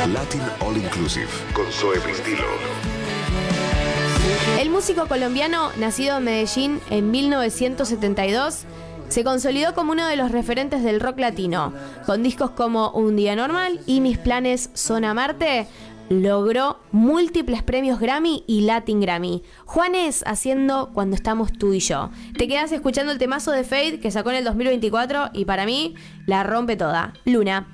Latin All Inclusive con Zoe Pristilo. El músico colombiano, nacido en Medellín en 1972, se consolidó como uno de los referentes del rock latino. Con discos como Un Día Normal y Mis Planes Son Amarte, logró múltiples premios Grammy y Latin Grammy. Juanes haciendo Cuando Estamos Tú y Yo. Te quedas escuchando el temazo de Fade que sacó en el 2024 y para mí la rompe toda. Luna.